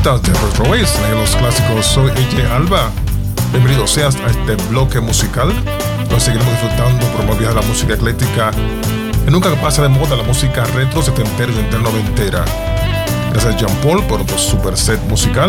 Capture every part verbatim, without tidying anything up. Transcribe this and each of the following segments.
estás de Retro Waves en los clásicos? Soy A J Alba. Bienvenido seas a este bloque musical. Nos seguiremos disfrutando por más viajar la música ecléctica que nunca pasa de moda, la música retro, setentera y internoventera. Gracias Jean Paul por otro super set musical.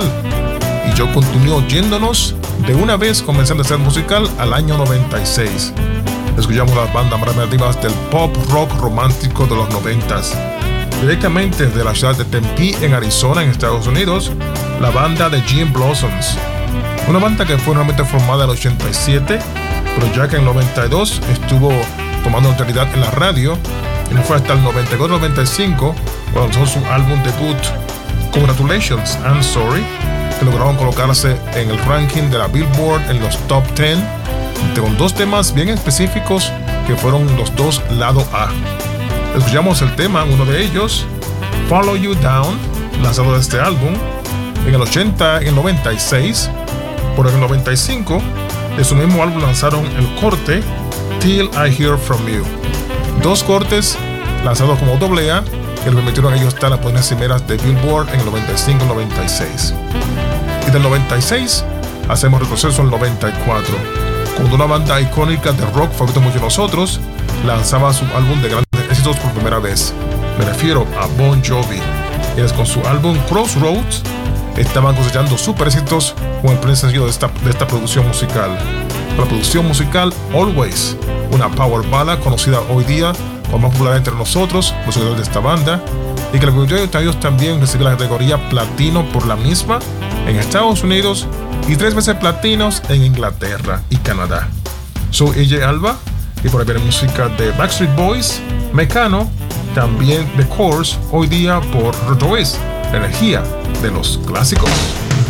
Y yo continúo yéndonos de una vez comenzando el set musical al año noventa y seis. Escuchamos las bandas más llamativas del pop rock romántico de los noventas. Directamente de la ciudad de Tempe, en Arizona, en Estados Unidos, la banda de Gin Blossoms. Una banda que fue nuevamente formada en el ochenta y siete, pero ya que en el noventa y dos estuvo tomando notoriedad en la radio, y no fue hasta el noventa y cuatro noventa y cinco cuando lanzó su álbum debut Congratulations, I'm Sorry, que lograron colocarse en el ranking de la Billboard en los top diez, con dos temas bien específicos que fueron los dos lado A. Escuchamos el tema, uno de ellos, Follow You Down, lanzado de este álbum en el ochenta y el noventa y seis. Por el noventa y cinco, de su mismo álbum lanzaron el corte Till I Hear From You. Dos cortes lanzados como doble A que le permitieron a ellos estar en las posiciones cimeras de Billboard en el noventa y cinco y noventa y seis. Y del noventa y seis hacemos retroceso al noventa y cuatro, cuando una banda icónica de rock favorito mucho de nosotros lanzaba su álbum de grandes éxitos por primera vez. Me refiero a Bon Jovi. Ellos con su álbum Crossroads estaban cosechando super éxitos con el primer sencillo de esta, de esta producción musical. La producción musical Always, una power ballad conocida hoy día como más popular entre nosotros, los seguidores de esta banda, y que la producción de ellos también recibió la categoría platino por la misma en Estados Unidos y tres veces platinos en Inglaterra y Canadá. Soy A J Alba y por ahí viene música de Backstreet Boys, Mecano, también The Course, hoy día por Retro Waves, la energía de los clásicos.